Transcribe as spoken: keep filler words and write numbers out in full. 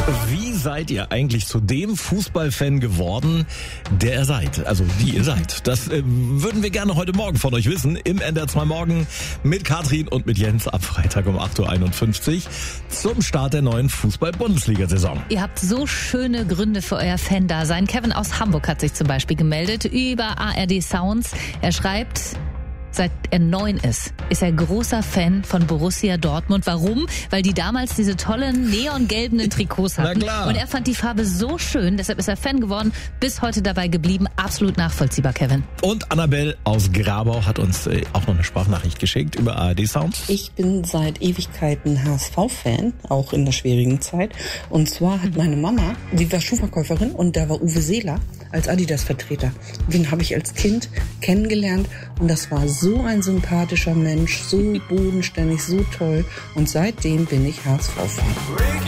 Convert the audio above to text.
Wie seid ihr eigentlich zu dem Fußballfan geworden, der ihr seid? Also die ihr seid. Das äh, würden wir gerne heute Morgen von euch wissen. Im N D R zwei Morgen mit Katrin und mit Jens ab Freitag um acht Uhr einundfünfzig zum Start der neuen Fußball-Bundesliga-Saison. Ihr habt so schöne Gründe für euer Fan-Dasein. Kevin aus Hamburg hat sich zum Beispiel gemeldet über A R D Sounds. Er schreibt: Seit er neun ist, ist er großer Fan von Borussia Dortmund. Warum? Weil die damals diese tollen neongelben Trikots hatten. Na klar. Und er fand die Farbe so schön, deshalb ist er Fan geworden, bis heute dabei geblieben. Absolut nachvollziehbar, Kevin. Und Annabelle aus Grabau hat uns äh, auch noch eine Sprachnachricht geschickt über A R D Sounds. Ich bin seit Ewigkeiten H S V-Fan, auch in der schwierigen Zeit. Und zwar hat meine Mama, die war Schuhverkäuferin und da war Uwe Seeler als Adidas-Vertreter. Den habe ich als Kind kennengelernt und das war so ein sympathischer Mensch, so bodenständig, so toll. Und seitdem bin ich H S V-Fan.